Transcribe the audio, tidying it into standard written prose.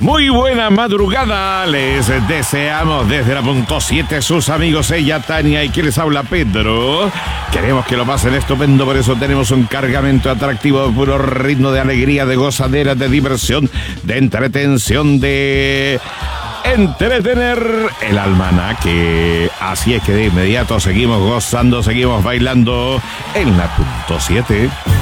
Muy buena madrugada, les deseamos desde la punto 7 sus amigos ella, Tania y quien les habla Pedro. Queremos que lo pasen estupendo, por eso tenemos un cargamento atractivo de puro ritmo, de alegría, de gozadera, de diversión, de entretención, de entretener el almanaque. Así es que de inmediato seguimos gozando, seguimos bailando en la punto 7.